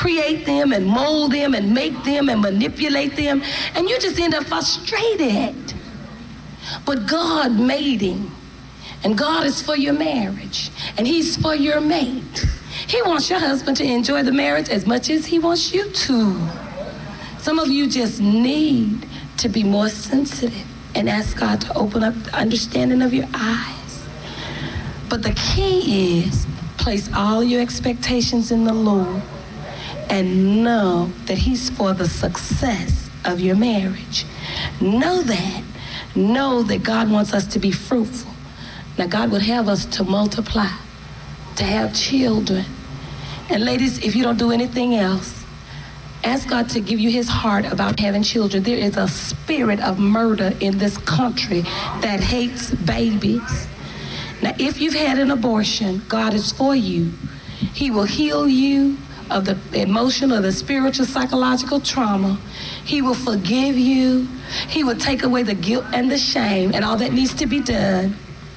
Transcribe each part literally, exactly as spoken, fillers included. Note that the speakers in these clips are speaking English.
create them and mold them and make them and manipulate them, and you just end up frustrated. But God made him, and God is for your marriage, and he's for your mate. He wants your husband to enjoy the marriage as much as he wants you to. Some of you just need to be more sensitive and ask God to open up the understanding of your eyes. But the key is place all your expectations in the Lord and know that he's for the success of your marriage. Know that. Know that God wants us to be fruitful. Now, God would have us to multiply, to have children. And ladies, if you don't do anything else, ask God to give you his heart about having children. There is a spirit of murder in this country that hates babies. Now, if you've had an abortion, God is for you. He will heal you of the emotional or the spiritual, psychological trauma. He will forgive you. He will take away the guilt and the shame and all that needs to be done.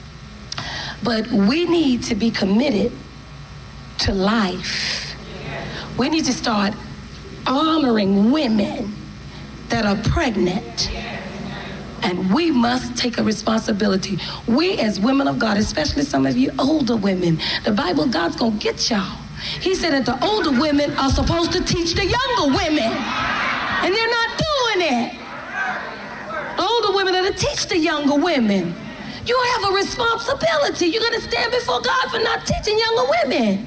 But we need to be committed to life. We need to start honoring women that are pregnant. And we must take a responsibility. We as women of God, especially some of you older women, the Bible, God's gonna get y'all. He said that the older women are supposed to teach the younger women. And they're not doing it. The older women are to teach the younger women. You have a responsibility. You're gonna stand before God for not teaching younger women.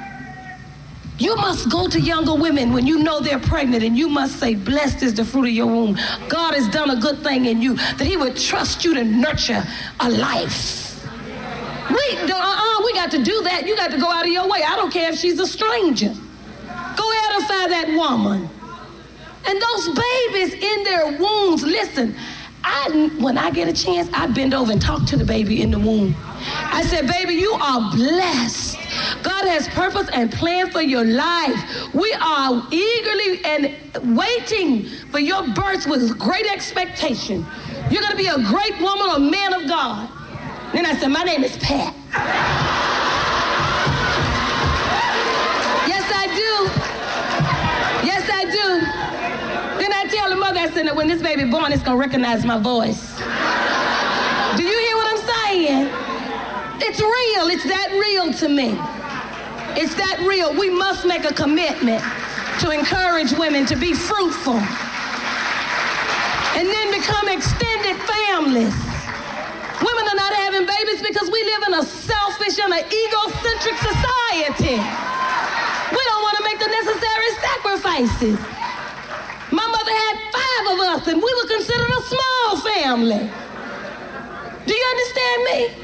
You must go to younger women when you know they're pregnant, and you must say, blessed is the fruit of your womb. God has done a good thing in you, that he would trust you to nurture a life. We, uh-uh, we got to do that. You got to go out of your way. I don't care if she's a stranger. Go edify that woman. And those babies in their wombs, listen, I, when I get a chance, I bend over and talk to the baby in the womb. I said, baby, you are blessed. God has purpose and plan for your life. We are eagerly and waiting for your birth with great expectation. You're going to be a great woman or man of God. Then I said, my name is Pat. Yes, I do. Yes, I do. Then I tell the mother, I said, that when this baby born, it's going to recognize my voice. Do you hear what I'm saying? It's real. It's that real to me. It's that real. We must make a commitment to encourage women to be fruitful and then become extended families. Women are not having babies because we live in a selfish and an egocentric society. We don't want to make the necessary sacrifices. My mother had five of us, and we were considered a small family. Do you understand me?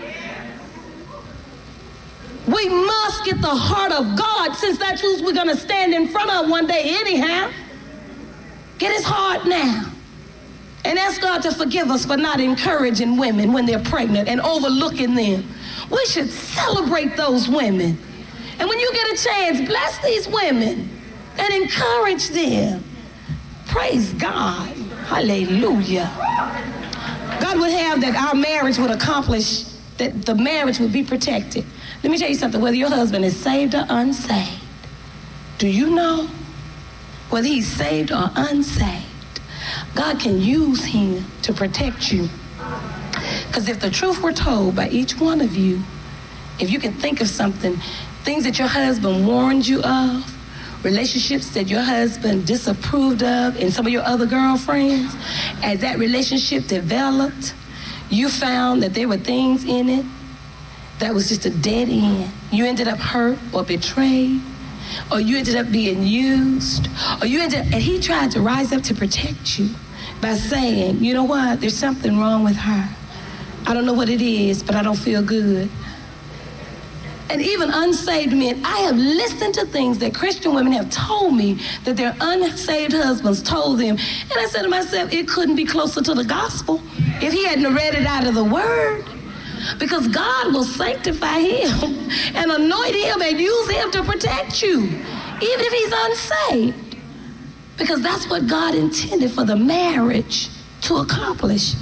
We must get the heart of God, since that's who we're going to stand in front of one day anyhow. Get his heart now. And ask God to forgive us for not encouraging women when they're pregnant and overlooking them. We should celebrate those women. And when you get a chance, bless these women and encourage them. Praise God. Hallelujah. God would have that our marriage would accomplish, that the marriage would be protected. Let me tell you something, whether your husband is saved or unsaved, do you know whether he's saved or unsaved, God can use him to protect you. Because if the truth were told by each one of you, if you can think of something, things that your husband warned you of, relationships that your husband disapproved of and some of your other girlfriends, as that relationship developed, you found that there were things in it that was just a dead end. You ended up hurt or betrayed, or you ended up being used, or you ended up, and he tried to rise up to protect you by saying, you know what, there's something wrong with her. I don't know what it is, but I don't feel good. And even unsaved men, I have listened to things that Christian women have told me that their unsaved husbands told them. And I said to myself, it couldn't be closer to the gospel if he hadn't read it out of the word. Because God will sanctify him and anoint him and use him to protect you, even if he's unsaved. Because that's what God intended for the marriage to accomplish.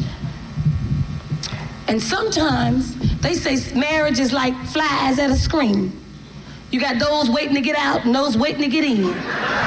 And sometimes they say marriage is like flies at a screen. You got those waiting to get out and those waiting to get in.